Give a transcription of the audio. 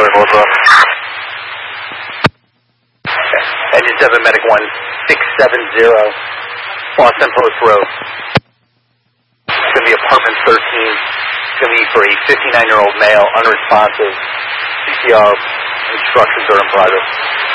Hold up. Engine 7, Medic 1670, Boston Post Road. It's going to be apartment 13. It's going to be for a 59-year-old male, unresponsive. CPR instructions are in progress.